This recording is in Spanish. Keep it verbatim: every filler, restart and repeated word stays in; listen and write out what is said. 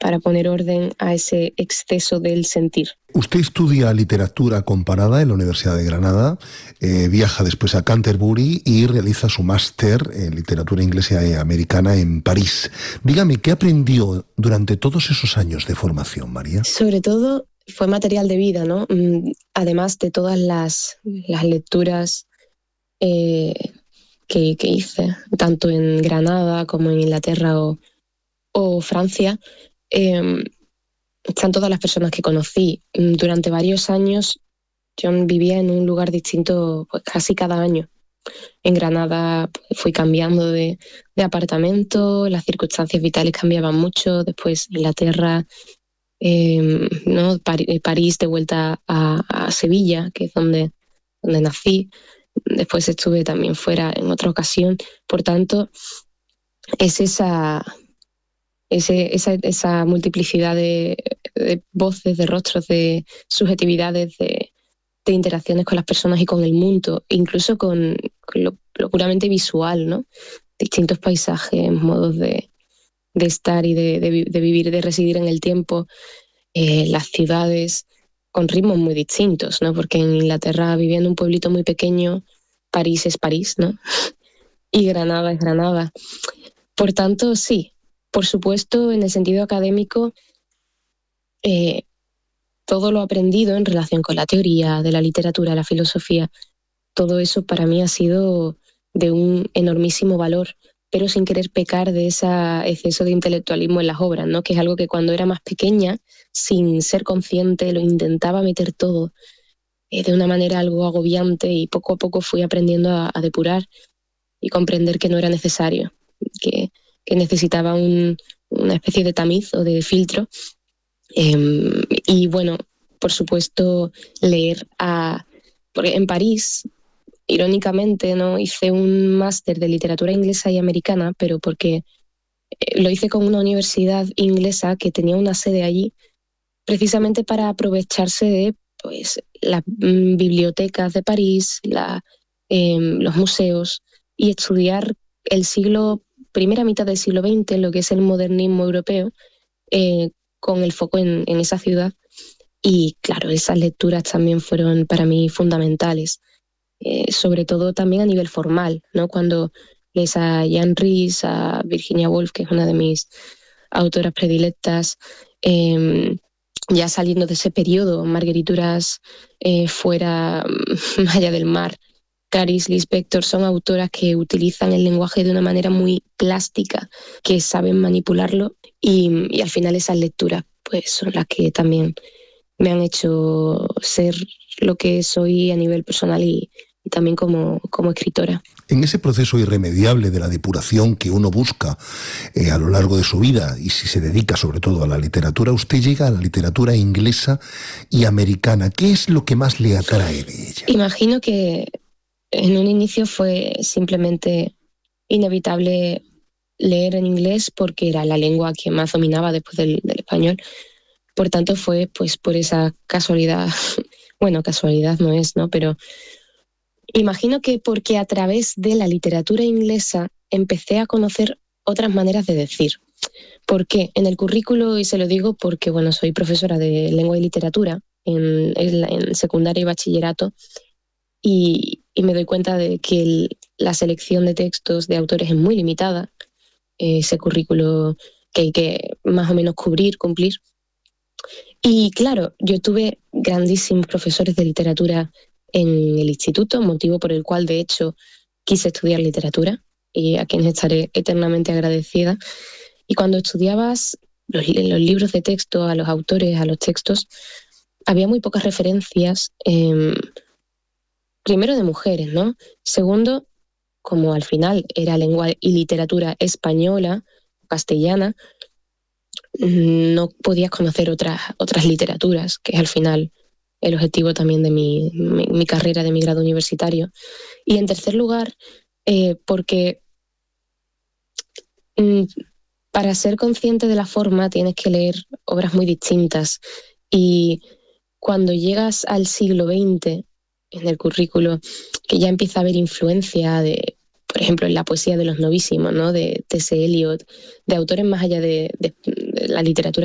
para poner orden a ese exceso del sentir. Usted estudia literatura comparada en la Universidad de Granada, eh, viaja después a Canterbury y realiza su máster en literatura inglesa y americana en París. Dígame, ¿qué aprendió durante todos esos años de formación, María? Sobre todo fue material de vida, ¿no? Además de todas las, las lecturas eh, que, que hice, tanto en Granada como en Inglaterra o, o Francia, eh, están todas las personas que conocí. Durante varios años yo vivía en un lugar distinto pues, casi cada año. En Granada pues, fui cambiando de, de apartamento, las circunstancias vitales cambiaban mucho. Después Inglaterra, eh, ¿no? Par- París, de vuelta a, a Sevilla, que es donde, donde nací. Después estuve también fuera en otra ocasión. Por tanto, es esa... Ese, esa, esa multiplicidad de, de voces, de rostros, de subjetividades, de, de interacciones con las personas y con el mundo, incluso con, con lo, lo puramente visual, ¿no? Distintos paisajes, modos de, de estar y de, de, de vivir, de residir en el tiempo, eh, las ciudades con ritmos muy distintos, ¿no? Porque en Inglaterra, viviendo en un pueblito muy pequeño, París es París, ¿no? Y Granada es Granada. Por tanto, sí. Por supuesto, en el sentido académico, eh, todo lo aprendido en relación con la teoría de la literatura, la filosofía, todo eso para mí ha sido de un enormísimo valor, pero sin querer pecar de ese exceso de intelectualismo en las obras, ¿no? Que es algo que cuando era más pequeña, sin ser consciente, lo intentaba meter todo eh, de una manera algo agobiante, y poco a poco fui aprendiendo a, a depurar y comprender que no era necesario, que que necesitaba un, una especie de tamiz o de filtro. Eh, y bueno, por supuesto, leer a... Porque en París, irónicamente, ¿no? Hice un máster de literatura inglesa y americana, pero porque eh, lo hice con una universidad inglesa que tenía una sede allí, precisamente para aprovecharse de pues, las mm, bibliotecas de París, la, eh, los museos, y estudiar el siglo primera mitad del siglo veinte, lo que es el modernismo europeo, eh, con el foco en, en esa ciudad. Y claro, esas lecturas también fueron para mí fundamentales, eh, sobre todo también a nivel formal, ¿no? Cuando lees a Jan Ries, a Virginia Woolf, que es una de mis autoras predilectas, eh, ya saliendo de ese periodo, Marguerite eh, fuera, más allá del mar, Clarice Lispector, son autoras que utilizan el lenguaje de una manera muy plástica, que saben manipularlo, y, y al final esas lecturas pues son las que también me han hecho ser lo que soy a nivel personal y, y también como, como escritora. En ese proceso irremediable de la depuración que uno busca eh, a lo largo de su vida, y si se dedica sobre todo a la literatura, usted llega a la literatura inglesa y americana. ¿Qué es lo que más le atrae de ella? Imagino que en un inicio fue simplemente inevitable leer en inglés porque era la lengua que más dominaba después del, del español. Por tanto, fue pues por esa casualidad, bueno, casualidad no es, ¿no? Pero imagino que porque a través de la literatura inglesa empecé a conocer otras maneras de decir. ¿Por qué? En el currículo, y se lo digo porque, bueno, soy profesora de lengua y literatura en, en, en secundaria y bachillerato, y, y me doy cuenta de que el, la selección de textos de autores es muy limitada, eh, ese currículo que hay que más o menos cubrir, cumplir. Y claro, yo tuve grandísimos profesores de literatura en el instituto, motivo por el cual de hecho quise estudiar literatura y a quienes estaré eternamente agradecida. Y cuando estudiabas los, los libros de texto, a los autores, a los textos, había muy pocas referencias, eh, primero de mujeres, ¿no? Segundo, como al final era lengua y literatura española, castellana, no podías conocer otras, otras literaturas, que es al final el objetivo también de mi, mi, mi carrera, de mi grado universitario. Y en tercer lugar, eh, porque mm, para ser consciente de la forma tienes que leer obras muy distintas. Y cuando llegas al siglo veinte, en el currículo, que ya empieza a haber influencia de, por ejemplo, en la poesía de los novísimos, ¿no? De T S. Eliot, de autores más allá de, de, de la literatura